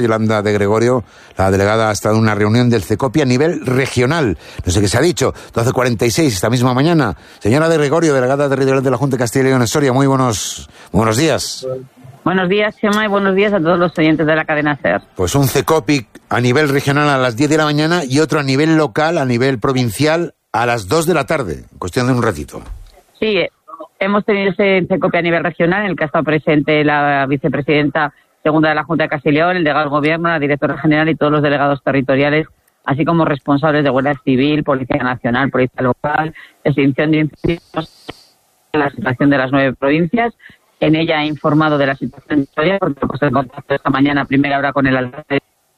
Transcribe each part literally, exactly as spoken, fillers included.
Yolanda de Gregorio, la delegada, ha estado en una reunión del CECOPI a nivel regional. No sé qué se ha dicho, doce cuarenta y seis esta misma mañana. Señora de Gregorio, delegada territorial de la Junta de Castilla y León en Soria, muy buenos, muy buenos días. Buenos días, Chema, y buenos días a todos los oyentes de la cadena SER. Pues un CECOPI a nivel regional a las diez de la mañana y otro a nivel local, a nivel provincial, a las dos de la tarde, en cuestión de un ratito. Sí, hemos tenido ese CECOPI a nivel regional en el que ha estado presente la vicepresidenta segunda de la Junta de Castilla y León, el delegado del Gobierno, la directora general y todos los delegados territoriales, así como responsables de Guardia Civil, Policía Nacional, Policía Local, extinción de incendios, la situación de las nueve provincias. En ella he informado de la situación de Soria, porque he puesto en contacto esta mañana a primera hora con el alcalde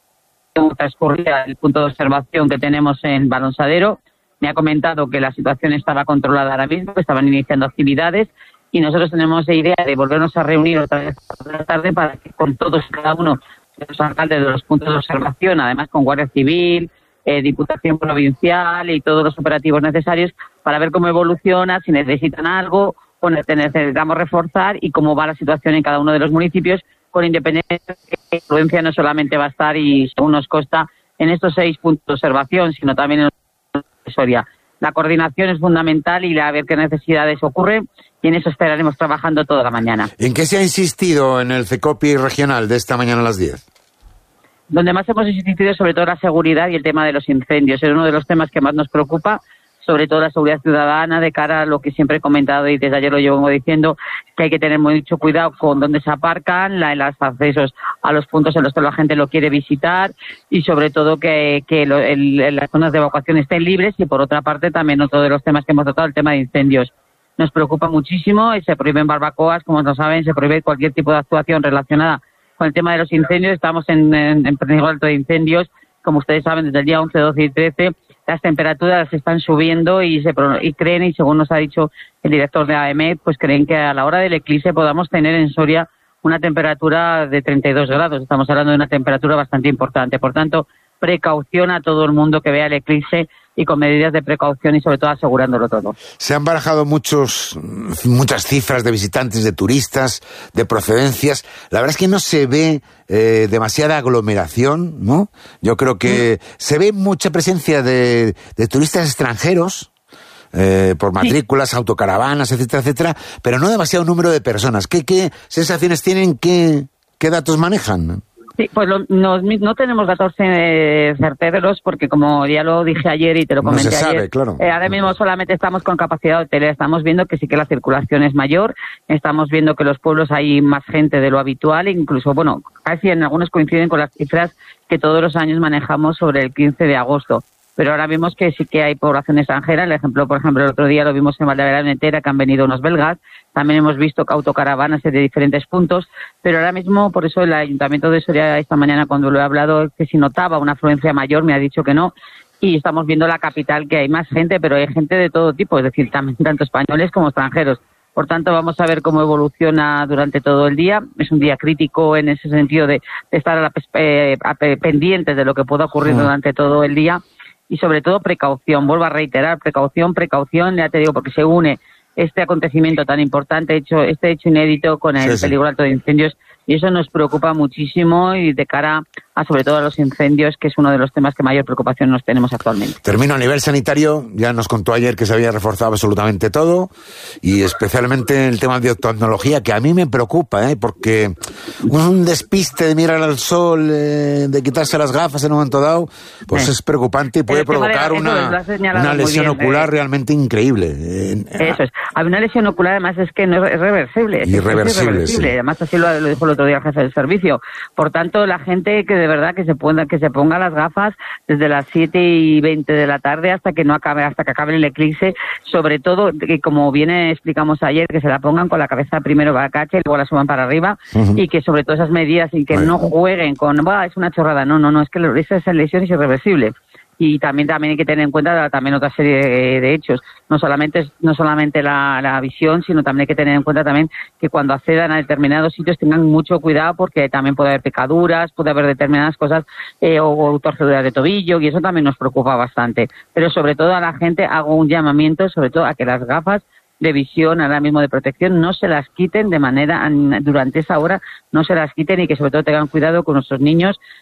cómo transcurría el punto de observación que tenemos en Balonsadero. Me ha comentado que la situación estaba controlada ahora mismo, que estaban iniciando actividades, y nosotros tenemos la idea de volvernos a reunir otra vez por la tarde para que con todos y cada uno de los alcaldes de los puntos de observación, además con Guardia Civil, eh, Diputación Provincial y todos los operativos necesarios para ver cómo evoluciona, si necesitan algo o necesitamos reforzar y cómo va la situación en cada uno de los municipios, con independencia de que la influencia no solamente va a estar, y según nos consta, en estos seis puntos de observación, sino también en Soria. La coordinación es fundamental y a ver qué necesidades ocurren, y en eso estaremos trabajando toda la mañana. ¿En qué se ha insistido en el CECOPI regional de esta mañana a las diez? Donde más hemos insistido es sobre todo la seguridad y el tema de los incendios. Es uno de los temas que más nos preocupa, sobre todo la seguridad ciudadana, de cara a lo que siempre he comentado y desde ayer lo llevo diciendo, que hay que tener mucho cuidado con dónde se aparcan, la, los accesos a los puntos en los que la gente lo quiere visitar, y sobre todo que, que lo, el, las zonas de evacuación estén libres. Y por otra parte también otro de los temas que hemos tratado, el tema de incendios. Nos preocupa muchísimo y se prohíben barbacoas, como no saben, se prohíbe cualquier tipo de actuación relacionada con el tema de los incendios. Estamos en, en, en peligro alto de incendios, como ustedes saben, desde el día once, doce y trece. Las temperaturas están subiendo y se y creen, y según nos ha dicho el director de A E M E D, pues creen que a la hora del eclipse podamos tener en Soria una temperatura de treinta y dos grados. Estamos hablando de una temperatura bastante importante. Por tanto, precaución a todo el mundo que vea el eclipse, y con medidas de precaución y sobre todo asegurándolo todo. Se han barajado muchos, muchas cifras de visitantes, de turistas, de procedencias. La verdad es que no se ve eh, demasiada aglomeración, ¿no? Yo creo que mm. se ve mucha presencia de, de turistas extranjeros, eh, por matrículas, sí, autocaravanas, etcétera, etcétera, pero no demasiado número de personas. ¿Qué, qué sensaciones tienen? ¿Qué, qué datos manejan? Sí, pues lo, no, no tenemos datos eh, certeros, porque como ya lo dije ayer y te lo comenté no se sabe, ayer, claro. eh, ahora mismo solamente estamos con capacidad hotelera. Estamos viendo que sí que la circulación es mayor, estamos viendo que los pueblos hay más gente de lo habitual, incluso, bueno, casi en algunos coinciden con las cifras que todos los años manejamos sobre el quince de agosto. Pero ahora vemos que sí que hay población extranjera. El ejemplo, por ejemplo, el otro día lo vimos en Valdeverano entera, que han venido unos belgas. También hemos visto autocaravanas de diferentes puntos. Pero ahora mismo, por eso el Ayuntamiento de Soria esta mañana, cuando lo he hablado, que si notaba una afluencia mayor, me ha dicho que no. Y estamos viendo la capital, que hay más gente, pero hay gente de todo tipo, es decir, también tanto españoles como extranjeros. Por tanto, vamos a ver cómo evoluciona durante todo el día. Es un día crítico en ese sentido de, de estar a la, eh, a, pendientes de lo que pueda ocurrir durante todo el día. Y sobre todo precaución, vuelvo a reiterar, precaución, precaución, ya te digo, porque se une este acontecimiento tan importante, hecho, este hecho inédito con el sí, sí. peligro alto de incendios, y eso nos preocupa muchísimo, y de cara a sobre todo a los incendios, que es uno de los temas que mayor preocupación nos tenemos actualmente. Termino a nivel sanitario. Ya nos contó ayer que se había reforzado absolutamente todo, y especialmente el tema de oftalmología, que a mí me preocupa, ¿eh? Porque un despiste de mirar al sol, eh, de quitarse las gafas en un momento dado, pues eh. es preocupante y puede provocar de, una, una lesión bien, ocular eh. realmente increíble. Eh, eso es. Hay una lesión ocular, además, es que no es reversible. Irreversible, es irreversible. Sí. Además, así lo, lo dijo el otro día el jefe del servicio. Por tanto, la gente que de verdad que se ponga, que se ponga las gafas desde las siete y veinte de la tarde hasta que no acabe, hasta que acabe el eclipse, sobre todo, que como bien explicamos ayer, que se la pongan con la cabeza primero para cache y luego la suban para arriba, uh-huh. y que sobre todo esas medidas, y que bueno. no jueguen con, bah, es una chorrada, no, no, no, es que esa lesión es irreversible. Y también también hay que tener en cuenta también otra serie de, de hechos, no solamente no solamente la, la visión, sino también hay que tener en cuenta también que cuando accedan a determinados sitios tengan mucho cuidado, porque también puede haber picaduras, puede haber determinadas cosas eh, o, o torceduras de tobillo, y eso también nos preocupa bastante. Pero sobre todo a la gente hago un llamamiento, sobre todo a que las gafas de visión, ahora mismo de protección, no se las quiten de manera, durante esa hora, no se las quiten y que sobre todo tengan cuidado con nuestros niños